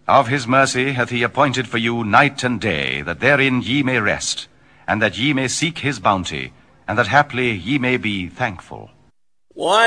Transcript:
Of his mercy hath he appointed for you night and day, that therein ye may rest, and that ye may seek his bounty, and that haply ye may be thankful.